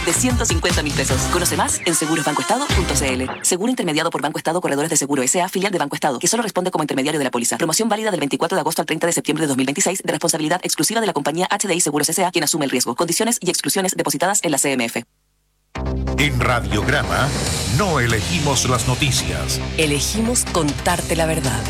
de 150.000 pesos. Conoce más en segurosbancoestado.cl. Seguro intermediado por Banco Estado Corredores de Seguro S.A., filial de Banco Estado, que solo responde como intermediario de la póliza. Promoción válida del 24 de agosto al 30 de septiembre de 2026, de responsabilidad exclusiva de la compañía HDI Seguros S.A., quien asume el riesgo. Condiciones y exclusiones depositadas en la CMF. En Radiograma no elegimos las noticias. Elegimos contarte la verdad.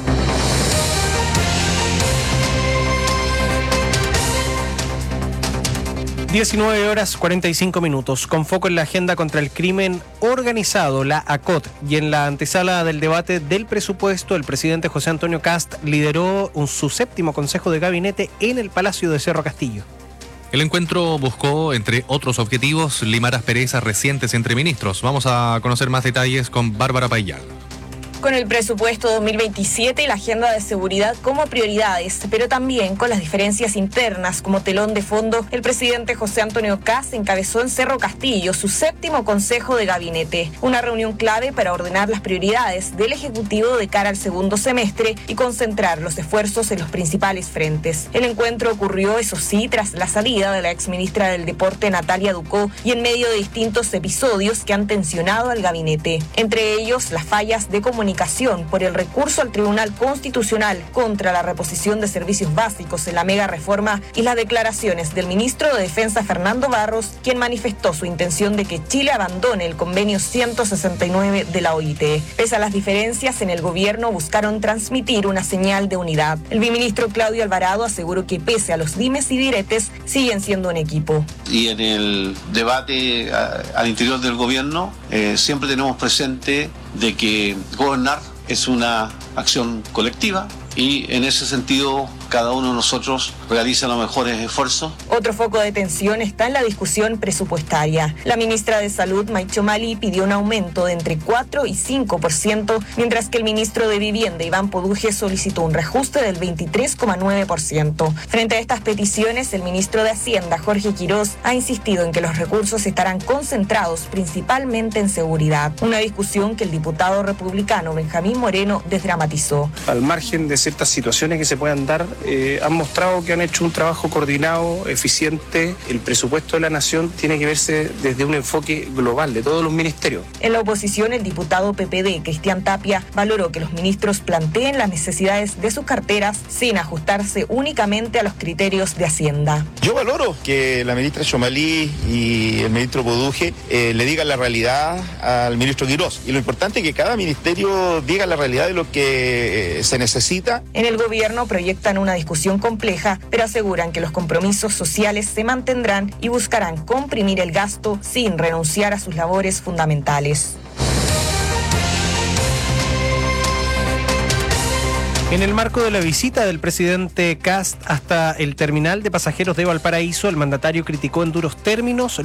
19:45, con foco en la agenda contra el crimen organizado, la ACOT, y en la antesala del debate del presupuesto, el presidente José Antonio Kast lideró su séptimo consejo de gabinete en el Palacio de Cerro Castillo. El encuentro buscó, entre otros objetivos, limar asperezas recientes entre ministros. Vamos a conocer más detalles con Bárbara Payal. Con el presupuesto 2027 y la agenda de seguridad como prioridades, pero también con las diferencias internas como telón de fondo, el presidente José Antonio Kast encabezó en Cerro Castillo su séptimo consejo de gabinete, una reunión clave para ordenar las prioridades del Ejecutivo de cara al segundo semestre y concentrar los esfuerzos en los principales frentes. El encuentro ocurrió, eso sí, tras la salida de la exministra del Deporte Natalia Ducó y en medio de distintos episodios que han tensionado al gabinete, entre ellos las fallas de comunicación por el recurso al Tribunal Constitucional contra la reposición de servicios básicos en la mega reforma y las declaraciones del ministro de Defensa Fernando Barros, quien manifestó su intención de que Chile abandone el convenio 169 de la OIT. Pese a las diferencias en el gobierno, buscaron transmitir una señal de unidad. El viceministro Claudio Alvarado aseguró que pese a los dimes y diretes, siguen siendo un equipo. Y en el debate al interior del gobierno, siempre tenemos presente de que gobernar es una acción colectiva y en ese sentido cada uno de nosotros realiza los mejores esfuerzos. Otro foco de tensión está en la discusión presupuestaria. La ministra de Salud, Maicho Mali, pidió un aumento de entre 4 y 5%, mientras que el ministro de Vivienda, Iván Poduje, solicitó un reajuste del 23,9%. Frente a estas peticiones, el ministro de Hacienda, Jorge Quirós, ha insistido en que los recursos estarán concentrados principalmente en seguridad, una discusión que el diputado republicano Benjamín Moreno desdramatizó. Al margen de ciertas situaciones que se puedan dar, han mostrado que han hecho un trabajo coordinado, eficiente. El presupuesto de la Nación tiene que verse desde un enfoque global de todos los ministerios. En la oposición, el diputado PPD, Cristian Tapia, valoró que los ministros planteen las necesidades de sus carteras sin ajustarse únicamente a los criterios de Hacienda. Yo valoro que la ministra Chomalí y el ministro Poduje le digan la realidad al ministro Quirós. Y lo importante es que cada ministerio diga la realidad de lo que se necesita. En el gobierno proyectan una discusión compleja, pero aseguran que los compromisos sociales se mantendrán y buscarán comprimir el gasto sin renunciar a sus labores fundamentales. En el marco de la visita del presidente Kast hasta el terminal de pasajeros de Valparaíso, el mandatario criticó en duros términos